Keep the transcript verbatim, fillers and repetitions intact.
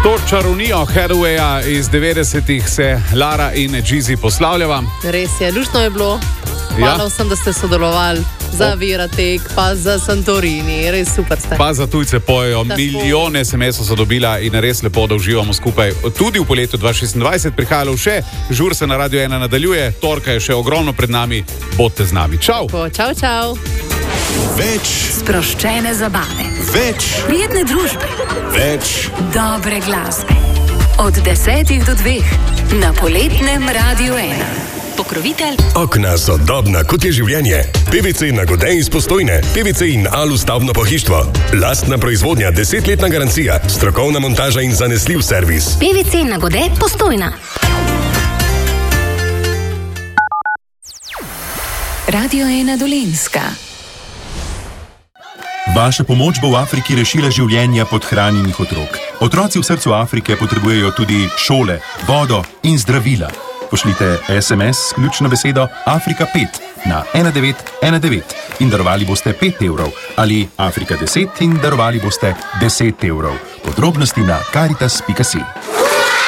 to čarovnijo Hathawaya iz devetdesetih se Lara in Jeezy poslavljava. Res je, luštno je bilo. Hvala ja. vsem, da ste sodelovali. Za Viratek, pa za Santorini, res super ste. Pa za tujce pojejo, tako. Milijone es em esov so dobila in res lepo, da uživamo skupaj. Tudi v poletju dva tisoč šestindvajset prihajalo še, žur se na Radio ena nadaljuje, torka je še ogromno pred nami, bodite z nami. Čau! Tako, čau, čau! Več sproščene zabave, več prijetne družbe, več dobre glasbe. Od desetih do dveh na poletnem Radio ena. Pokrovitelj Okna sodobna, kot je življenje. P V C Nagode iz Postojne, P V C in Alu stavbno pohištvo. Lastna proizvodnja, desetletna garancija, strokovna montaža in zanesljiv servis. P V C Nagode Postojna. Radio ena Dolenjska. Vaša pomoč bo v Afriki rešila življenja podhranjenih otrok. Otroci v srcu Afrike potrebujejo tudi šole, vodo in zdravila. Pošljite es em es s ključno besedo Afrika pet na ena devet ena devet in darovali boste pet evrov ali Afrika deset in darovali boste deset evrov. Podrobnosti na karitas pika si.